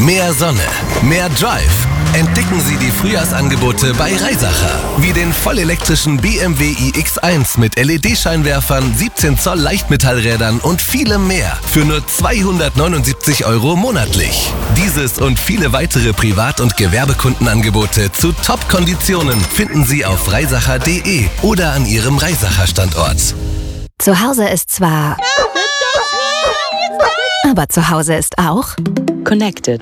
Mehr Sonne, mehr Drive. Entdecken Sie die Frühjahrsangebote bei Reisacher. Wie den vollelektrischen BMW iX1 mit LED-Scheinwerfern, 17 Zoll Leichtmetallrädern und vielem mehr. Für nur 279 € monatlich. Dieses und viele weitere Privat- und Gewerbekundenangebote zu Top-Konditionen finden Sie auf reisacher.de oder an Ihrem Reisacher-Standort. Zu Hause ist zwar... Aber zu Hause ist auch... Connected.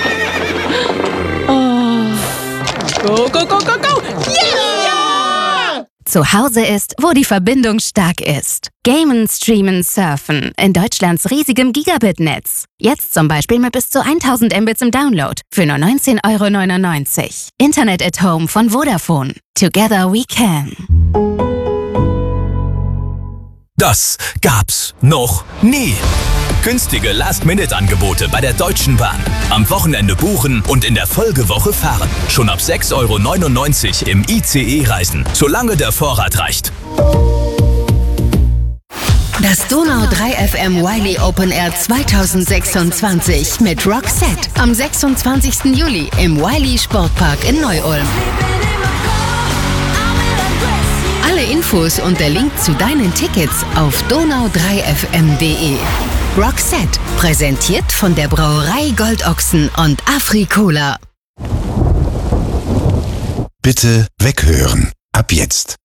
Go, go, go, go, go! Yeah! Zu Hause ist, wo die Verbindung stark ist. Gamen, streamen, surfen. In Deutschlands riesigem Gigabit-Netz. Jetzt zum Beispiel mit bis zu 1000 Mbits im Download. Für nur 19,99 €. Internet at Home von Vodafone. Together we can. Das gab's noch nie. Günstige Last-Minute-Angebote bei der Deutschen Bahn. Am Wochenende buchen und in der Folgewoche fahren. Schon ab 6,99 € im ICE reisen, solange der Vorrat reicht. Das Donau 3 FM Wiley Open Air 2026 mit Roxette am 26. Juli im Wiley Sportpark in Neu-Ulm. Alle Infos und der Link zu deinen Tickets auf donau3fm.de. Roxette, präsentiert von der Brauerei Goldochsen und Afri-Cola. Bitte weghören. Ab jetzt.